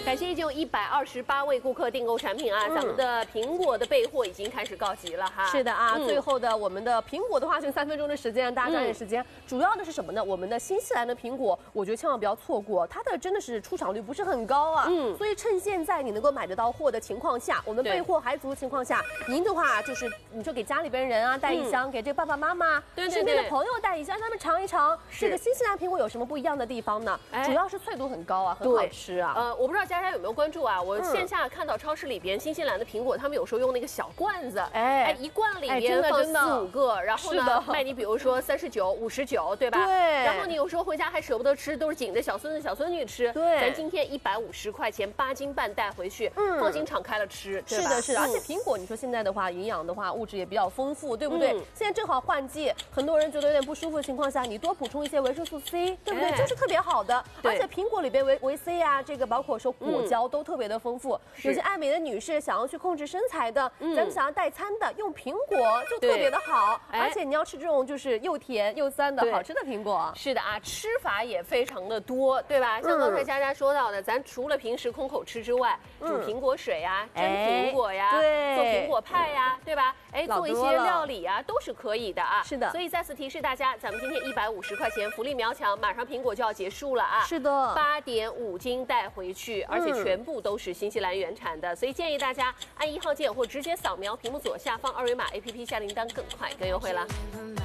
感谢已经有128位顾客订购产品啊，咱们的苹果的备货已经开始告急了哈。 是的啊，最后的我们的苹果的话，剩3分钟的时间，大家抓紧时间。主要的是什么呢？我们的新西兰的苹果，我觉得千万不要错过，它的真的是出场率不是很高啊。所以趁现在你能够买得到货的情况下，我们备货还足的情况下，您的话就是你说给家里边人啊带一箱，给这个爸爸妈妈、身边的朋友带一箱，让他们尝一尝这个新西兰苹果有什么不一样的地方呢？主要是脆度很高啊，很好吃啊。 我不知道佳佳有没有关注啊？我线下看到超市里边新西兰的苹果，他们有时候用那个小罐子，一罐里边放4、5个，然后呢卖你比如说39、59，对吧？ 对。 然后你有时候回家还舍不得吃，都是紧着小孙子、小孙女吃。 对。 咱今天150块钱8斤半带回去，放心敞开了吃。 是的，是的。而且苹果，你说现在的话，营养的话物质也比较丰富，对不对？现在正好换季，很多人觉得有点不舒服的情况下，你多补充一些维生素 C， 对不对？这是特别好的。而且苹果里边维 C 啊，这个包括说果胶都特别的丰富。有些爱美的女士想要去控制身材的，咱们想要代餐的，用苹果就特别的好。而且你要吃这种就是又甜又酸的好吃的苹果。 是的啊，吃法也非常的多，对吧？像刚才佳佳说到的，咱除了平时空口吃之外，煮苹果水呀，蒸苹果呀，做苹果派呀，对吧？做一些料理啊，都是可以的啊。 是的。 所以再次提示大家，咱们今天150块钱福利秒抢，马上苹果就要结束了啊。 是的。 8.5斤带回去，而且全部都是新西兰原产的，所以建议大家按1号键或直接扫描屏幕左下方2维码 APP 下订单更快更优惠了。